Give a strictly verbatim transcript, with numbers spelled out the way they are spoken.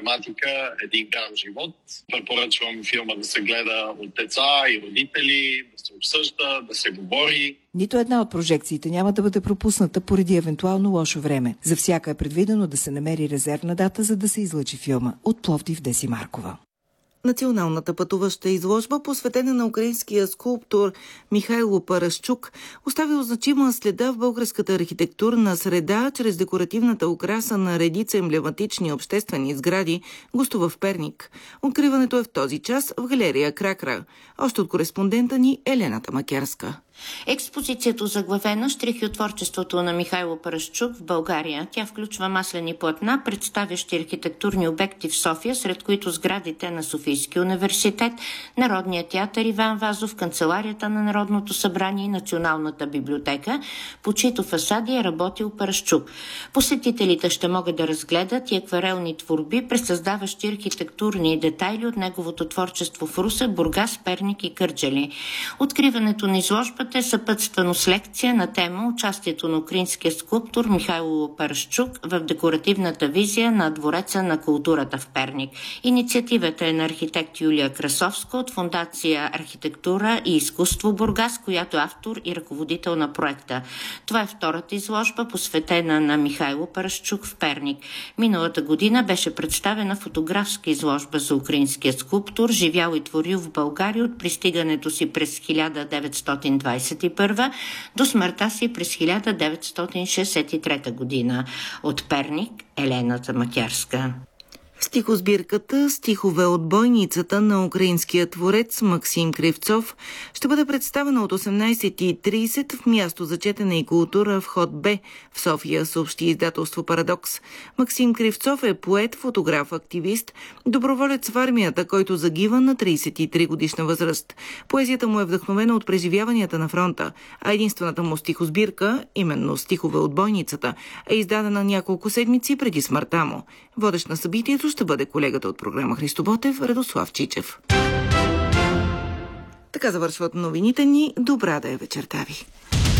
тематика един грам живот. Препоръчвам филма да се гледа от деца и родители, да се обсъжда, да се говори. Нито една от прожекциите няма да бъде пропусната поради евентуално лошо време. За всяка е предвидено да се намери резервна дата, за да се излъчи филма. От Пловдив, Деси Маркова. Националната пътуваща изложба, посветена на украинския скулптор Михайло Парашчук, оставил значима следа в българската архитектурна среда чрез декоративната украса на редица емблематични обществени сгради, гостува в Перник. Откриването е в този час в галерия Кракра. Още от кореспондента ни Елена Тамакерска. Експозицията озаглавена "Щрихи от творчеството на Михайло Парашчук в България". Тя включва маслени платна, представящи архитектурни обекти в София, сред които сградите на Софийския университет, Народния театър Иван Вазов, канцеларията на Народното събрание и Националната библиотека, по чиито фасади е работил Парашчук. Посетителите ще могат да разгледат и акварелни творби, пресъздаващи архитектурни детайли от неговото творчество в Русе, Бургас, Перник и Кърджали. Откриването на изложбата е съпътствано с лекция на тема участието на украинския скулптор Михайло Парашчук в декоративната визия на Двореца на културата в Перник. Инициативата е на архитект Юлия Красовска от Фондация Архитектура и изкуство Бургас, която е автор и ръководител на проекта. Това е втората изложба, посветена на Михайло Парашчук в Перник. Миналата година беше представена фотографска изложба за украинския скулптор, живял и творил в България от пристигането си през хиляда деветстотин двадесет и първа до смъртта си през хиляда деветстотин шестдесет и трета година. От Перник, Елена Тамакерска. Стихосбирката "Стихове от бойницата" на украинския творец Максим Кривцов ще бъде представена от осемнадесет и тридесет в място за четене и култура вход Б в София, съобщи издателство Парадокс. Максим Кривцов е поет, фотограф, активист, доброволец в армията, който загива на тридесет и три годишна възраст. Поезията му е вдъхновена от преживяванията на фронта, а единствената му стихосбирка, именно "Стихове от бойницата", е издадена няколко седмици преди смъртта му. Водещ на събитието ще бъде колегата от програма Христо Ботев, Радослав Чичев. Така завършват новините ни. Добра да е вечерта ви!